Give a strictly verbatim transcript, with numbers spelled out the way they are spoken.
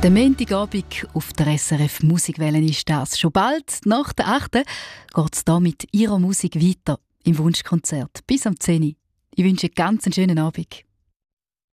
Der Montagabend auf der S R F Musikwelle ist das. Schon bald, nach der achten geht es hier mit ihrer Musik weiter im Wunschkonzert bis am zehn Uhr. Ich wünsche einen ganz schönen Abend.